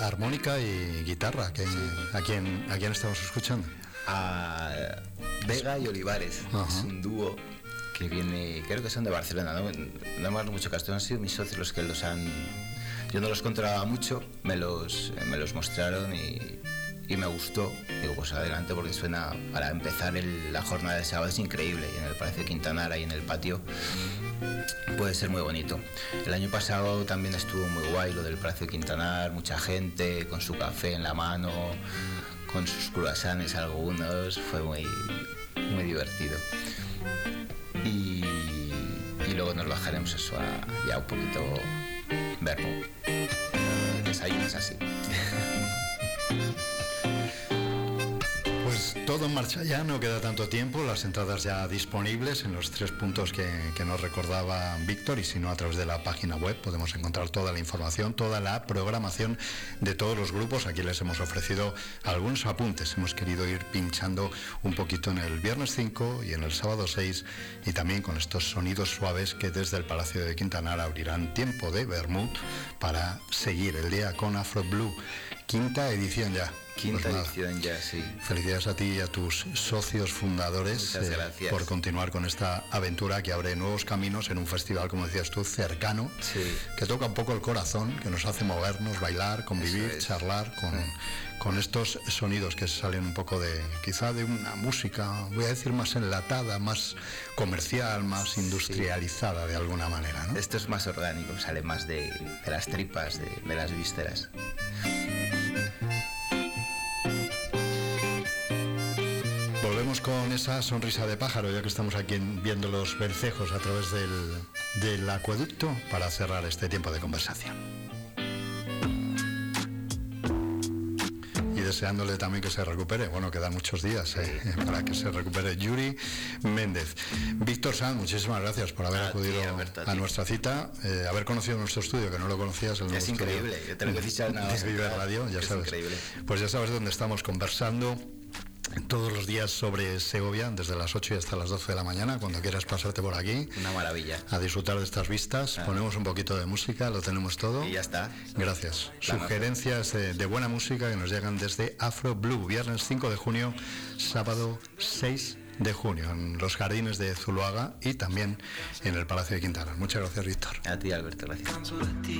armónica y guitarra. Que, sí. ¿a quién estamos escuchando? A Vega y Olivares. Es un dúo que viene, creo que son de Barcelona, no me mucho caso, han sido mis socios los que los han... Yo no los controlaba mucho, me los mostraron y me gustó. Digo, pues adelante, porque suena, para empezar la jornada de sábado es increíble, y en el Palacio Quintanar, ahí en el patio, puede ser muy bonito. El año pasado también estuvo muy guay lo del Palacio Quintanar, mucha gente con su café en la mano, con sus croissants algunos, fue muy, muy divertido. Y luego nos bajaremos eso ya un poquito verbo. Desayunos así. Pues todo en marcha ya, no queda tanto tiempo, las entradas ya disponibles en los 3 puntos que nos recordaba Víctor, y si no, a través de la página web podemos encontrar toda la información, toda la programación de todos los grupos. Aquí les hemos ofrecido algunos apuntes, hemos querido ir pinchando un poquito en el viernes 5 y en el sábado 6, y también con estos sonidos suaves que desde el Palacio de Quintanar abrirán tiempo de vermut para seguir el día con Afro Blue. Quinta edición ya. Quinta edición ya, sí. Felicidades a ti y a tus socios fundadores por continuar con esta aventura que abre nuevos caminos en un festival, como decías tú, cercano, sí, que toca un poco el corazón, que nos hace movernos, bailar, convivir, charlar con estos sonidos que salen un poco quizá de una música, voy a decir, más enlatada, más comercial, más industrializada de alguna manera, ¿no? Esto es más orgánico, sale más de las tripas, de las vísceras. Volvemos con esa sonrisa de pájaro, ya que estamos aquí viendo los vencejos a través del acueducto, para cerrar este tiempo de conversación. Y deseándole también que se recupere, bueno, quedan muchos días para que se recupere Yuri Méndez. Víctor Sanz, muchísimas gracias por haber acudido a nuestra cita, haber conocido nuestro estudio, que no lo conocías. Es increíble, yo te lo he dicho nada más. Vive Radio, ya sabes. Increíble. Pues ya sabes dónde estamos conversando todos los días sobre Segovia, desde las 8 y hasta las 12 de la mañana, cuando quieras pasarte por aquí. Una maravilla. A disfrutar de estas vistas. Ponemos un poquito de música, lo tenemos todo. Y ya está. Gracias. Sugerencias de buena música que nos llegan desde Afro Blue, viernes 5 de junio, sábado 6 de junio, en los jardines de Zuloaga y también en el Palacio de Quintanar. Muchas gracias, Víctor. A ti, Alberto, gracias.